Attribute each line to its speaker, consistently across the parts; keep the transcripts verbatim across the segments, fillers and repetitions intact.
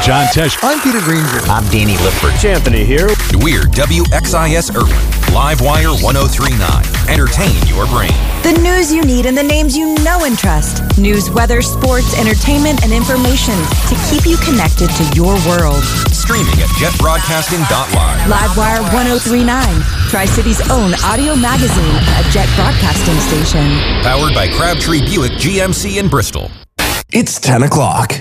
Speaker 1: John Tesh.
Speaker 2: I'm Peter Greenberg.
Speaker 3: I'm Danny Lippert.
Speaker 4: Anthony here.
Speaker 5: We're W X I S Irwin, Livewire ten thirty-nine. Entertain your brain.
Speaker 6: The news you need and the names you know and trust. News, weather, sports, entertainment, and information to keep you connected to your world.
Speaker 5: Streaming at jet broadcasting dot live.
Speaker 6: Livewire ten thirty-nine, Tri-City's own audio magazine, a Jet broadcasting station.
Speaker 5: Powered by Crabtree Buick G M C in Bristol.
Speaker 7: It's ten o'clock.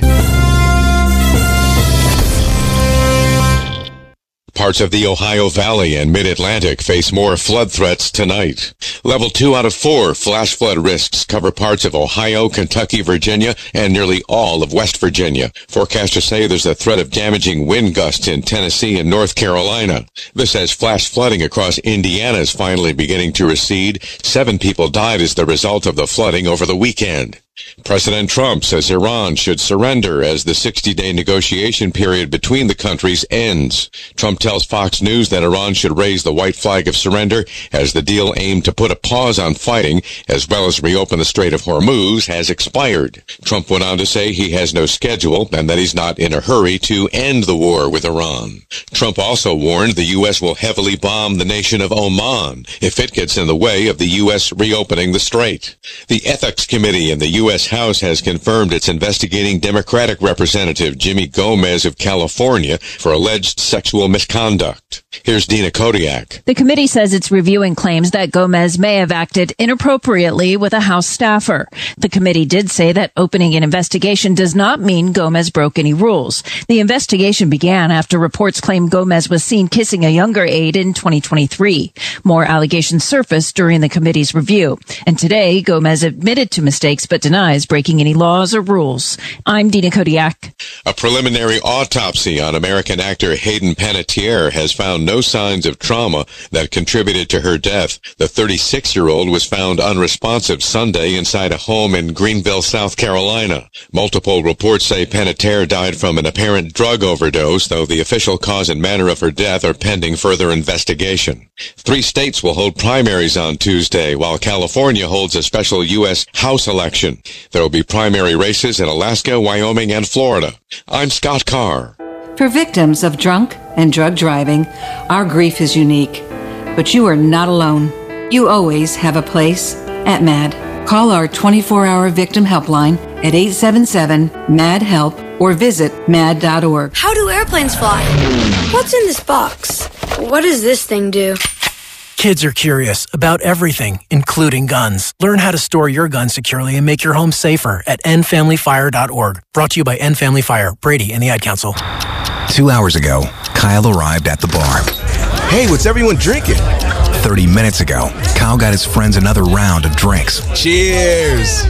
Speaker 8: Parts of the Ohio Valley and Mid-Atlantic face more flood threats tonight. Level two out of four flash flood risks cover parts of Ohio, Kentucky, Virginia, and nearly all of West Virginia. Forecasters say there's a threat of damaging wind gusts in Tennessee and North Carolina. This as flash flooding across Indiana is finally beginning to recede. Seven people died as the result of the flooding over the weekend. President Trump says Iran should surrender as the sixty-day negotiation period between the countries ends. Trump tells Fox News that Iran should raise the white flag of surrender as the deal aimed to put a pause on fighting as well as reopen the Strait of Hormuz has expired. Trump went on to say he has no schedule and that he's not in a hurry to end the war with Iran. Trump also warned the U S will heavily bomb the nation of Oman if it gets in the way of the U S reopening the strait. The Ethics Committee in the U S U S House has confirmed it's investigating Democratic Representative Jimmy Gomez of California for alleged sexual misconduct. Here's Dina Kodiak.
Speaker 9: The committee says it's reviewing claims that Gomez may have acted inappropriately with a House staffer. The committee did say that opening an investigation does not mean Gomez broke any rules. The investigation began after reports claim Gomez was seen kissing a younger aide in twenty twenty-three. More allegations surfaced during the committee's review. And today, Gomez admitted to mistakes but denied breaking any laws or rules. I'm Dina Kodiak.
Speaker 8: A preliminary autopsy on American actor Hayden Panettiere has found no signs of trauma that contributed to her death. The thirty-six-year-old was found unresponsive Sunday inside a home in Greenville, South Carolina. Multiple reports say Panettiere died from an apparent drug overdose, though the official cause and manner of her death are pending further investigation. Three states will hold primaries on Tuesday, while California holds a special U S House election. There will be primary races in Alaska, Wyoming, and Florida. I'm Scott Carr.
Speaker 10: For victims of drunk and drug driving, our grief is unique. But you are not alone. You always have a place at MAD. Call our twenty-four hour victim helpline at eight seven seven, M A D, HELP or visit mad dot org.
Speaker 11: How do airplanes fly? What's in this box? What does this thing do?
Speaker 12: Kids are curious about everything, including guns. Learn how to store your gun securely and make your home safer at end family fire dot org. Brought to you by End Family Fire, Brady, and the Ad Council.
Speaker 7: Two hours ago, Kyle arrived at the bar.
Speaker 13: Hey, what's everyone drinking?
Speaker 7: Thirty minutes ago, Kyle got his friends another round of drinks.
Speaker 13: Cheers!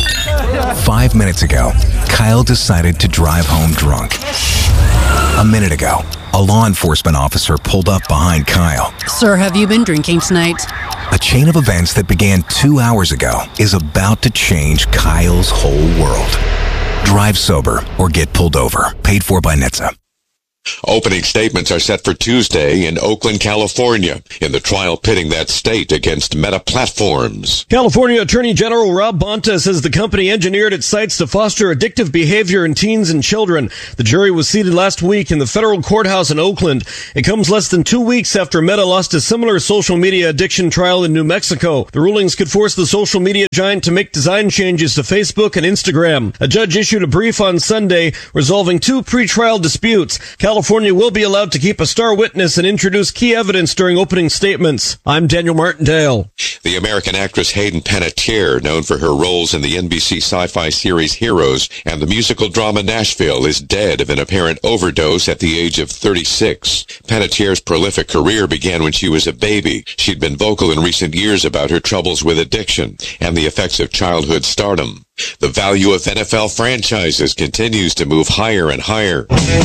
Speaker 7: Five minutes ago, Kyle decided to drive home drunk. A minute ago, a law enforcement officer pulled up behind Kyle.
Speaker 14: Sir, have you been drinking tonight?
Speaker 7: A chain of events that began two hours ago is about to change Kyle's whole world. Drive sober or get pulled over. Paid for by N H T S A.
Speaker 8: Opening statements are set for Tuesday in Oakland, California, in the trial pitting that state against Meta Platforms.
Speaker 4: California Attorney General Rob Bonta says the company engineered its sites to foster addictive behavior in teens and children. The jury was seated last week in the federal courthouse in Oakland. It comes less than two weeks after Meta lost a similar social media addiction trial in New Mexico. The rulings could force the social media giant to make design changes to Facebook and Instagram. A judge issued a brief on Sunday resolving two pretrial disputes. California will be allowed to keep a star witness and introduce key evidence during opening statements. I'm Daniel Martindale.
Speaker 8: The American actress Hayden Panettiere, known for her roles in the N B C sci-fi series Heroes and the musical drama Nashville, is dead of an apparent overdose at the age of thirty-six. Panettiere's prolific career began when she was a baby. She'd been vocal in recent years about her troubles with addiction and the effects of childhood stardom. The value of N F L franchises continues to move higher and higher.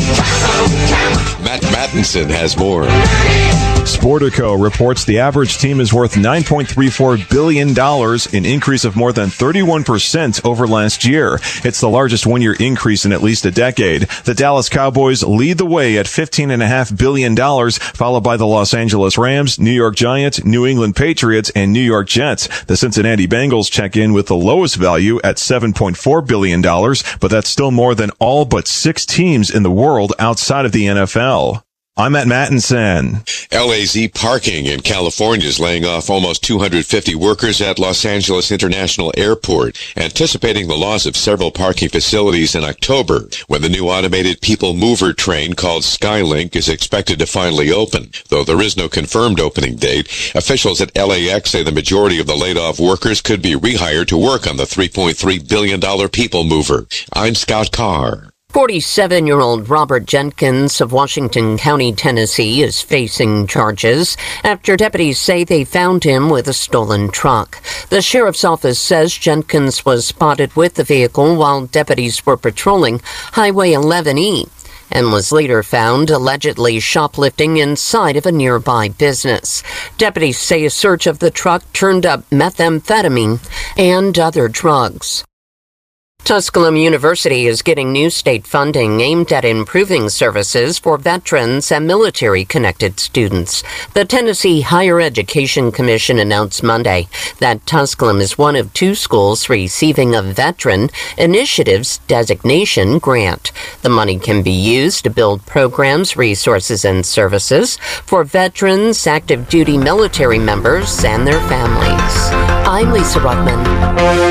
Speaker 8: Matt Mattinson has more.
Speaker 15: Sportico reports the average team is worth nine point three four billion dollars, an increase of more than thirty-one percent over last year. It's the largest one-year increase in at least a decade. The Dallas Cowboys lead the way at fifteen point five billion dollars, followed by the Los Angeles Rams, New York Giants, New England Patriots, and New York Jets. The Cincinnati Bengals check in with the lowest value at seven point four billion dollars, but that's still more than all but six teams in the world outside of the N F L. I'm Matt Mattinson.
Speaker 8: L A Z Parking in California is laying off almost two hundred fifty workers at Los Angeles International Airport, anticipating the loss of several parking facilities in October, when the new automated people mover train called Skylink is expected to finally open. Though there is no confirmed opening date, officials at L A X say the majority of the laid-off workers could be rehired to work on the three point three billion dollars people mover. I'm Scott Carr.
Speaker 1: forty-seven-year-old Robert Jenkins of Washington County, Tennessee, is facing charges after deputies say they found him with a stolen truck. The sheriff's office says Jenkins was spotted with the vehicle while deputies were patrolling Highway eleven E and was later found allegedly shoplifting inside of a nearby business. Deputies say a search of the truck turned up methamphetamine and other drugs. Tusculum University is getting new state funding aimed at improving services for veterans and military-connected students. The Tennessee Higher Education Commission announced Monday that Tusculum is one of two schools receiving a Veteran Initiatives Designation grant. The money can be used to build programs, resources, and services for veterans, active duty military members, and their families. I'm Lisa Ruckman.